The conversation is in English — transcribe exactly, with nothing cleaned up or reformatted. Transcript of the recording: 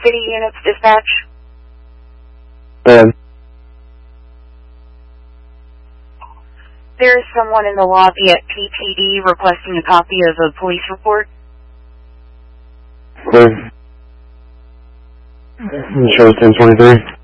City units dispatch. Um, There is someone in the lobby at P P D requesting a copy of a police report. clear. Shows ten twenty-three.